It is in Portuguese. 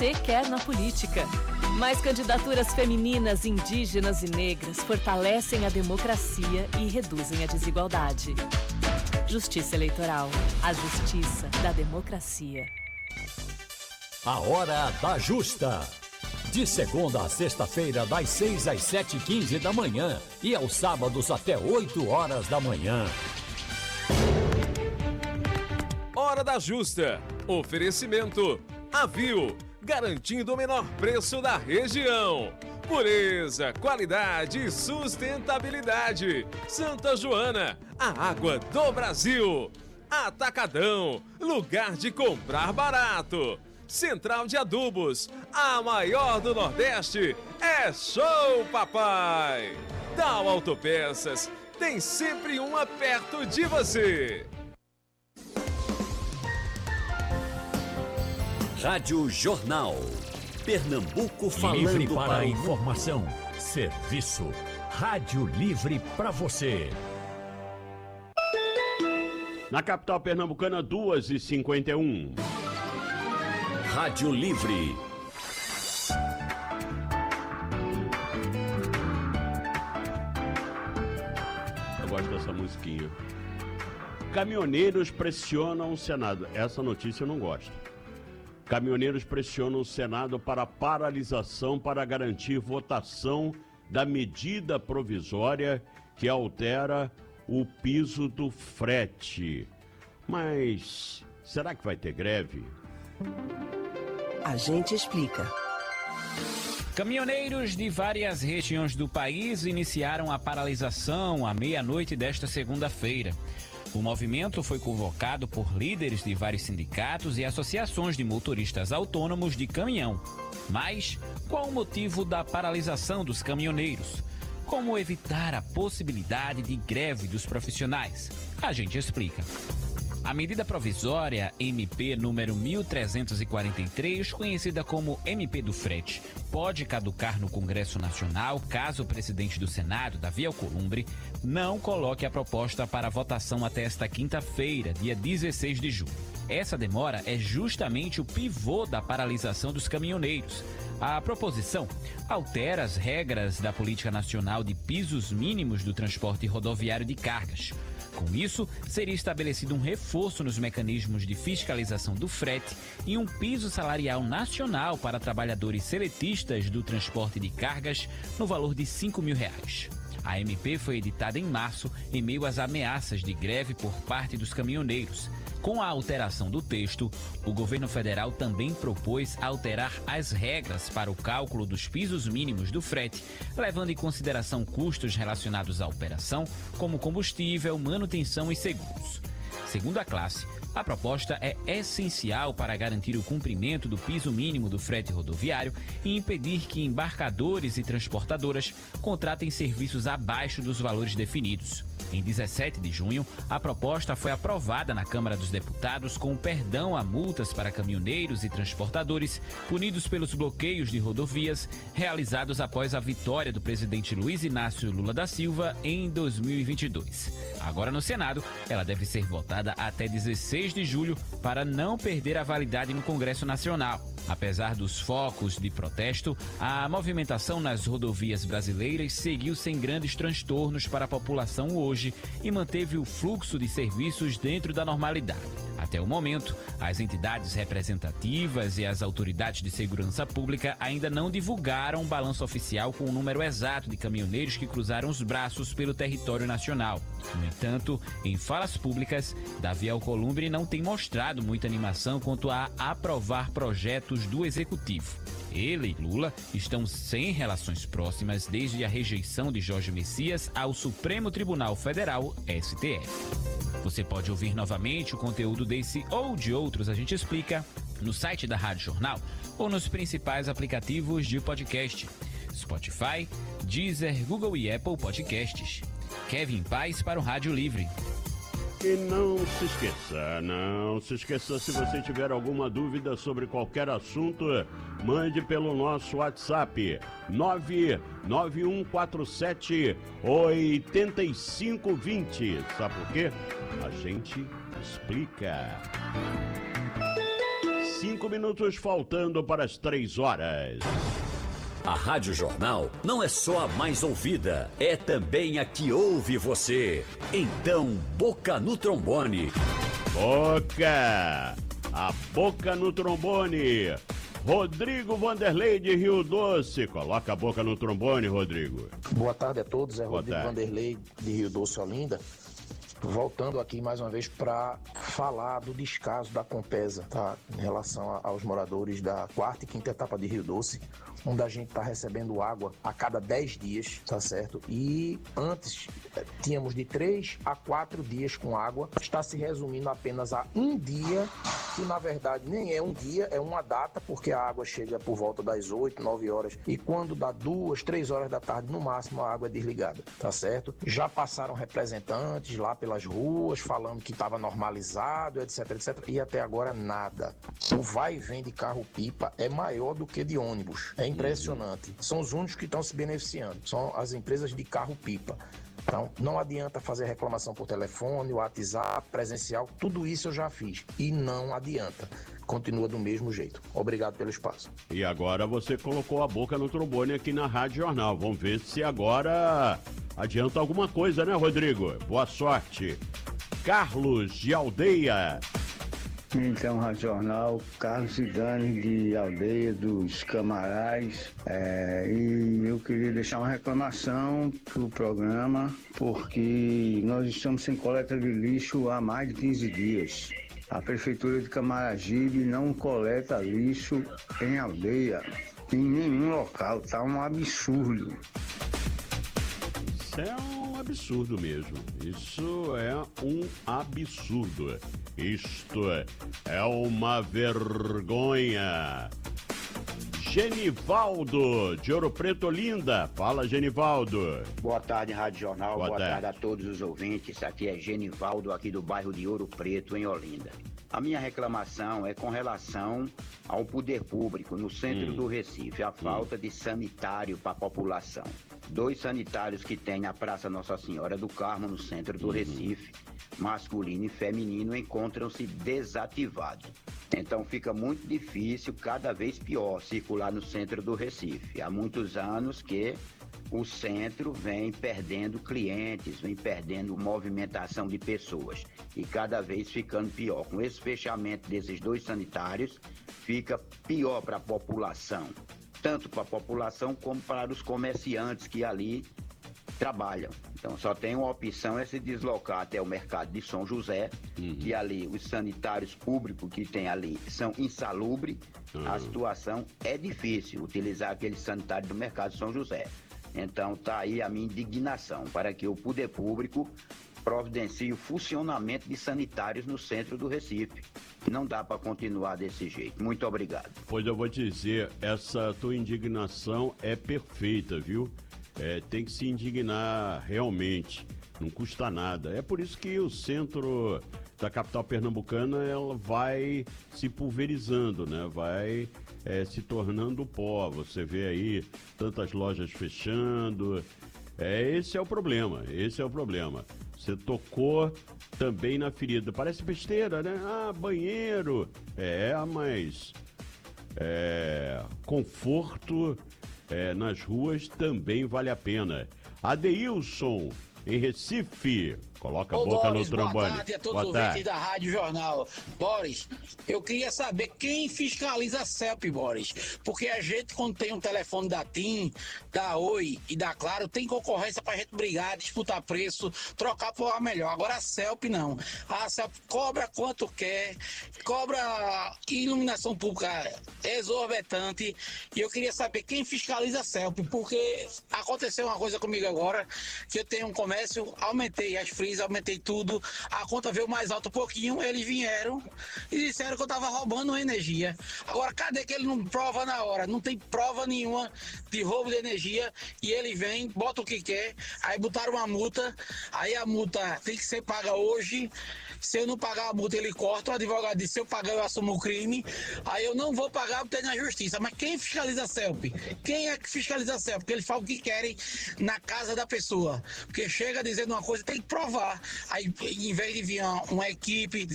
você quer na política. Mais candidaturas femininas, indígenas e negras fortalecem a democracia e reduzem a desigualdade. Justiça Eleitoral. A justiça da democracia. A Hora da Justa. De segunda a sexta-feira, das 6 às 7h15 da manhã e aos sábados até 8 horas da manhã. Hora da Justa. Oferecimento Avil, garantindo o menor preço da região. Pureza, qualidade e sustentabilidade. Santa Joana, a água do Brasil. Atacadão, lugar de comprar barato. Central de Adubos, a maior do Nordeste, é Show Papai. Tal Autopeças, tem sempre uma perto de você. Rádio Jornal. Pernambuco falando livre para para informação, serviço. Rádio livre para você. Na capital pernambucana, 2h51. Rádio Livre. Eu gosto dessa musiquinha. Caminhoneiros pressionam o Senado. Essa notícia eu não gosto. Caminhoneiros pressionam o Senado para paralisação para garantir votação da medida provisória que altera o piso do frete. Mas será que vai ter greve? A gente explica. Caminhoneiros de várias regiões do país iniciaram a paralisação à meia-noite desta segunda-feira. O movimento foi convocado por líderes de vários sindicatos e associações de motoristas autônomos de caminhão. Mas qual o motivo da paralisação dos caminhoneiros? Como evitar a possibilidade de greve dos profissionais? A gente explica. A medida provisória MP número 1343, conhecida como MP do Frete, pode caducar no Congresso Nacional caso o presidente do Senado, Davi Alcolumbre, não coloque a proposta para votação até esta quinta-feira, dia 16 de julho. Essa demora é justamente o pivô da paralisação dos caminhoneiros. A proposição altera as regras da Política Nacional de Pisos Mínimos do Transporte Rodoviário de Cargas. Com isso, seria estabelecido um reforço nos mecanismos de fiscalização do frete e um piso salarial nacional para trabalhadores seletistas do transporte de cargas no valor de R$5.000. A MP foi editada em março em meio às ameaças de greve por parte dos caminhoneiros. Com a alteração do texto, o governo federal também propôs alterar as regras para o cálculo dos pisos mínimos do frete, levando em consideração custos relacionados à operação, como combustível, manutenção e seguros. Segundo a classe, a proposta é essencial para garantir o cumprimento do piso mínimo do frete rodoviário e impedir que embarcadores e transportadoras contratem serviços abaixo dos valores definidos. Em 17 de junho, a proposta foi aprovada na Câmara dos Deputados com perdão a multas para caminhoneiros e transportadores punidos pelos bloqueios de rodovias realizados após a vitória do presidente Luiz Inácio Lula da Silva em 2022. Agora no Senado, ela deve ser votada até 16 de julho para não perder a validade no Congresso Nacional. Apesar dos focos de protesto, a movimentação nas rodovias brasileiras seguiu sem grandes transtornos para a população hoje e manteve o fluxo de serviços dentro da normalidade. Até o momento, as entidades representativas e as autoridades de segurança pública ainda não divulgaram um balanço oficial com o número exato de caminhoneiros que cruzaram os braços pelo território nacional. No entanto, em falas públicas, Davi Alcolumbre não tem mostrado muita animação quanto a aprovar projetos do Executivo. Ele e Lula estão sem relações próximas desde a rejeição de Jorge Messias ao Supremo Tribunal Federal, STF. Você pode ouvir novamente o conteúdo desse ou de outros A Gente Explica no site da Rádio Jornal ou nos principais aplicativos de podcast: Spotify, Deezer, Google e Apple Podcasts. Kevin Paz para o Rádio Livre. E não se esqueça, se você tiver alguma dúvida sobre qualquer assunto, mande pelo nosso WhatsApp 99147-8520. Sabe por quê? A gente explica. 5 minutos faltando para as 3 horas. A Rádio Jornal não é só a mais ouvida, é também a que ouve você. Então, boca no trombone. Boca! A boca no trombone. Rodrigo Vanderlei de Rio Doce. Coloca a boca no trombone, Rodrigo. Boa tarde a todos, é Rodrigo Vanderlei de Rio Doce, Olinda. Voltando aqui mais uma vez para falar do descaso da Compesa, tá? Em relação aos moradores da 4ª e 5ª etapa de Rio Doce, onde a gente está recebendo água a cada 10 dias, tá certo? E antes tínhamos de 3 a 4 dias com água, está se resumindo apenas a um dia, que na verdade nem é um dia, é uma data, porque a água chega por volta das 8, 9 horas, e quando dá 2, 3 horas da tarde, no máximo, a água é desligada, tá certo? Já passaram representantes lá pelas ruas, falando que estava normalizado, etc, etc, e até agora nada. O vai e vem de carro-pipa é maior do que de ônibus, é impressionante. São os únicos que estão se beneficiando, são as empresas de carro-pipa. Então, não adianta fazer reclamação por telefone, WhatsApp, presencial, tudo isso eu já fiz. E não adianta. Continua do mesmo jeito. Obrigado pelo espaço. E agora você colocou a boca no trombone aqui na Rádio Jornal. Vamos ver se agora adianta alguma coisa, né, Rodrigo? Boa sorte. Carlos de Aldeia. Então, Rádio Jornal, Carlos Zidane de Aldeia dos Camarais, e eu queria deixar uma reclamação pro programa, porque nós estamos sem coleta de lixo há mais de 15 dias. A Prefeitura de Camaragibe não coleta lixo em aldeia, em nenhum local, tá um absurdo. Isso é um absurdo mesmo, isso é um absurdo. Isto é uma vergonha. Genivaldo, de Ouro Preto, Olinda. Fala, Genivaldo. Boa tarde, Rádio Jornal. Boa tarde a todos os ouvintes. Aqui é Genivaldo, aqui do bairro de Ouro Preto, em Olinda. A minha reclamação é com relação ao poder público no centro do Recife, a falta de sanitário para a população. 2 sanitários que tem na Praça Nossa Senhora do Carmo, no centro do Recife, masculino e feminino, encontram-se desativados. Então fica muito difícil, cada vez pior, circular no centro do Recife. Há muitos anos que o centro vem perdendo clientes, vem perdendo movimentação de pessoas e cada vez ficando pior. Com esse fechamento desses 2 sanitários, fica pior para a população, tanto para a população como para os comerciantes que ali trabalham. Então só tem uma opção, é se deslocar até o mercado de São José, e ali os sanitários públicos que tem ali são insalubres, a situação é difícil utilizar aquele sanitário do mercado de São José. Então tá aí a minha indignação para que o poder público providencie o funcionamento de sanitários no centro do Recife. Não dá para continuar desse jeito. Muito obrigado. Pois eu vou te dizer, essa tua indignação é perfeita, viu? Tem que se indignar realmente, não custa nada. É por isso que o centro da capital pernambucana ela vai se pulverizando, né? Vai se tornando pó. Você vê aí tantas lojas fechando. Esse é o problema, Você tocou também na ferida. Parece besteira, né? Ah, banheiro. Mas conforto nas ruas também vale a pena. Adeilson, em Recife. Coloca a boca no trombone. Boa tarde a todos os ouvintes da Rádio Jornal. Boris, eu queria saber quem fiscaliza a CELP, Boris. Porque a gente, quando tem um telefone da TIM, da Oi e da Claro, tem concorrência pra gente brigar, disputar preço, trocar por uma melhor. Agora a CELP não. A CELP cobra quanto quer, cobra iluminação pública exorbitante. E eu queria saber quem fiscaliza a CELP, porque aconteceu uma coisa comigo agora, que eu tenho um comércio, aumentei as frisas, aumentei tudo, a conta veio mais alta um pouquinho, eles vieram e disseram que eu tava roubando energia. Agora, cadê que ele não prova na hora? Não tem prova nenhuma de roubo de energia e ele vem, bota o que quer, aí botaram uma multa, aí a multa tem que ser paga hoje. Se eu não pagar a multa, ele corta. O advogado disse, se eu pagar, eu assumo o crime. Aí eu não vou pagar, porque tem na justiça. Mas quem fiscaliza a CELP? Quem é que fiscaliza a CELP? Porque eles falam o que querem na casa da pessoa. Porque chega dizendo uma coisa, tem que provar. Aí, em vez de vir uma equipe